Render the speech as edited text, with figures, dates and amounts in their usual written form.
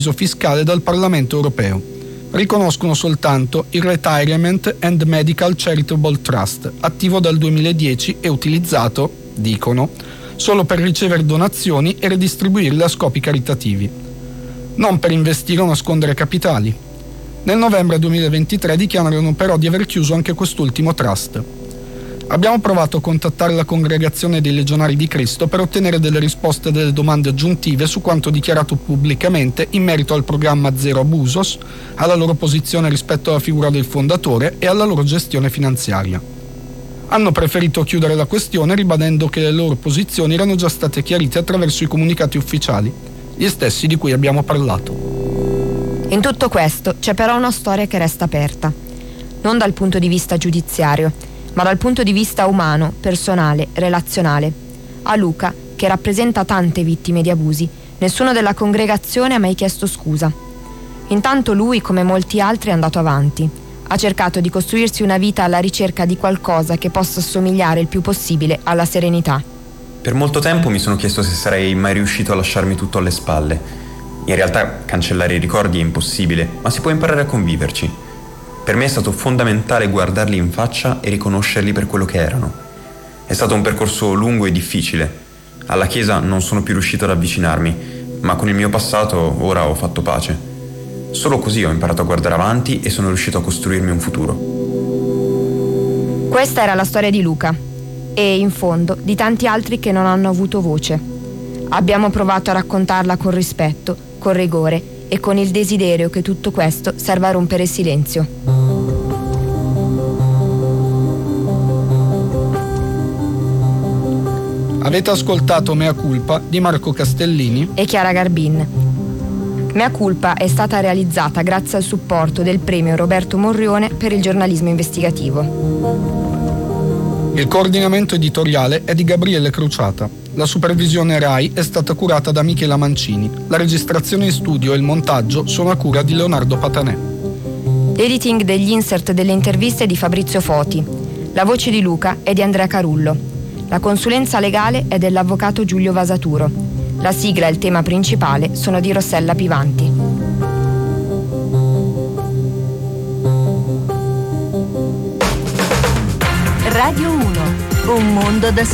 fiscale dal Parlamento europeo. Riconoscono soltanto il Retirement and Medical Charitable Trust, attivo dal 2010 e utilizzato, dicono, solo per ricevere donazioni e redistribuirle a scopi caritativi, non per investire o nascondere capitali. Nel novembre 2023 dichiarano però di aver chiuso anche quest'ultimo trust. Abbiamo provato a contattare la Congregazione dei Legionari di Cristo per ottenere delle risposte e delle domande aggiuntive su quanto dichiarato pubblicamente in merito al programma Zero Abusos, alla loro posizione rispetto alla figura del fondatore e alla loro gestione finanziaria. Hanno preferito chiudere la questione ribadendo che le loro posizioni erano già state chiarite attraverso i comunicati ufficiali, gli stessi di cui abbiamo parlato. In tutto questo c'è però una storia che resta aperta, non dal punto di vista giudiziario, ma dal punto di vista umano, personale, relazionale. A Luca, che rappresenta tante vittime di abusi, nessuno della congregazione ha mai chiesto scusa. Intanto lui, come molti altri, è andato avanti. Ha cercato di costruirsi una vita alla ricerca di qualcosa che possa assomigliare il più possibile alla serenità. Per molto tempo mi sono chiesto se sarei mai riuscito a lasciarmi tutto alle spalle. In realtà cancellare i ricordi è impossibile, ma si può imparare a conviverci. Per me è stato fondamentale guardarli in faccia e riconoscerli per quello che erano. È stato un percorso lungo e difficile. Alla Chiesa non sono più riuscito ad avvicinarmi, ma con il mio passato ora ho fatto pace. Solo così ho imparato a guardare avanti e sono riuscito a costruirmi un futuro. Questa era la storia di Luca e, in fondo, di tanti altri che non hanno avuto voce. Abbiamo provato a raccontarla con rispetto, con rigore e con il desiderio che tutto questo serva a rompere il silenzio. Avete ascoltato Mea Culpa di Marco Castellini e Chiara Garbin. Mea Culpa è stata realizzata grazie al supporto del premio Roberto Morrione per il giornalismo investigativo. Il coordinamento editoriale è di Gabriele Cruciata. La supervisione RAI è stata curata da Michela Mancini. La registrazione in studio e il montaggio sono a cura di Leonardo Patanè. L'editing degli insert delle interviste è di Fabrizio Foti. La voce di Luca è di Andrea Carullo. La consulenza legale è dell'avvocato Giulio Vasaturo. La sigla e il tema principale sono di Rossella Pivanti. Radio 1, un mondo da